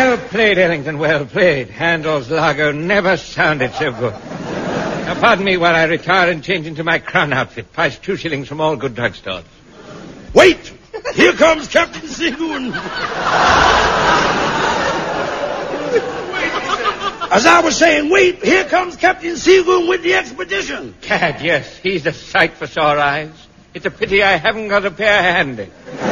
Well played, Ellington, well played. Handel's Largo never sounded so good. Now, pardon me while I retire and change into my crown outfit. Price 2 shillings from all good drugstores. Wait! Here comes Captain Seagoon. As I was saying, wait, here comes Captain Seagoon with the expedition. Gad, yes, he's a sight for sore eyes. It's a pity I haven't got a pair handy.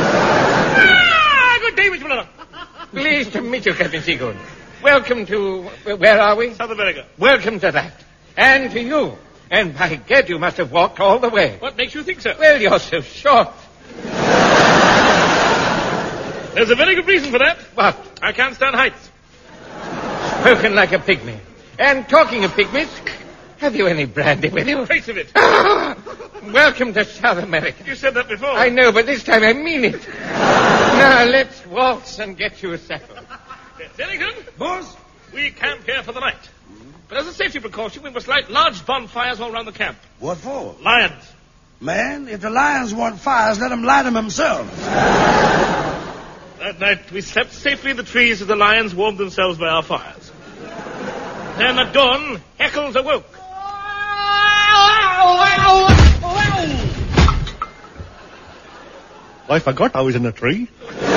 Good day, Mr. Miller. Pleased to meet you, Captain Seagoon. Welcome to... where are we? South America. Welcome to that. And to you. And by gad, you must have walked all the way. What makes you think so? Well, you're so short. There's a very good reason for that. What? I can't stand heights. Spoken like a pygmy. And talking of pygmies, have you any brandy with you? Trace of it. Welcome to South America. You said that before. I know, but this time I mean it. Now, let's waltz and get you settled. Ellington? Boss? We camp here for the night. But as a safety precaution, we must light large bonfires all around the camp. What for? Lions. Man, if the lions want fires, let them light them themselves. That night, we slept safely in the trees as the lions warmed themselves by our fires. Then at dawn, Eccles awoke. I forgot I was in a tree.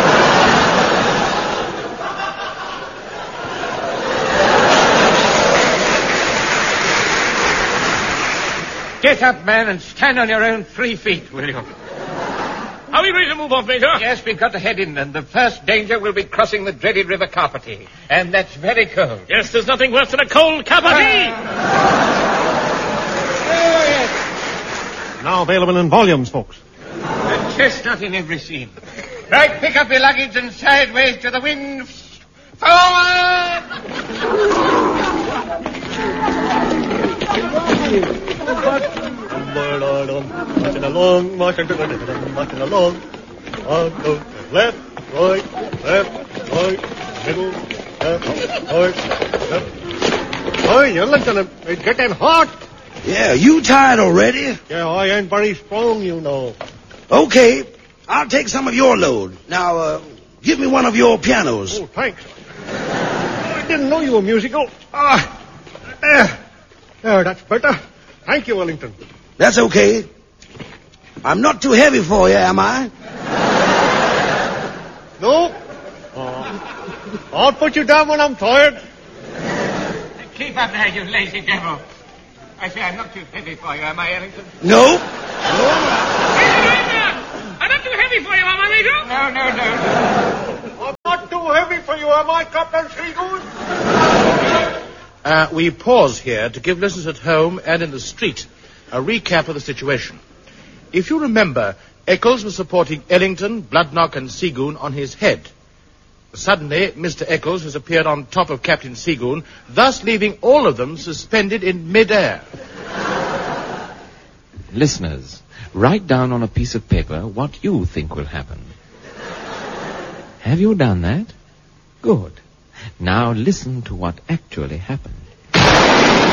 Get up, man, and stand on your own 3 feet, will you? Are we ready to move off, Major? Yes, we've got to head inland. The first danger will be crossing the dreaded River Carpathy. And that's very cold. Yes, there's nothing worse than a cold Carpathy. Now available in volumes, folks. A chestnut in every scene. Right, pick up your luggage and sideways to the wind. Forward! Marching along, marching along. I'll go left, right, middle, left, right, left. Oh, you're looking, it's getting hot. Yeah, you tired already? Yeah, I ain't very strong, you know. Okay, I'll take some of your load. Now, give me one of your pianos. Oh, thanks. I didn't know you were musical. There, that's better. Thank you, Wellington. That's okay. I'm not too heavy for you, am I? No? I'll put you down when I'm tired. Keep up there, you lazy devil. I say I'm not too heavy for you, am I, Ellington? No. I'm not too heavy for you, am I, Major? No. I'm not too heavy for you, am I, Captain Seagoon? We pause here to give listeners at home and in the street a recap of the situation. If you remember, Eccles was supporting Ellington, Bloodnock, and Seagoon on his head. Suddenly, Mr. Eccles has appeared on top of Captain Seagoon, thus leaving all of them suspended in mid-air. Listeners, write down on a piece of paper what you think will happen. Have you done that? Good. Now listen to what actually happened.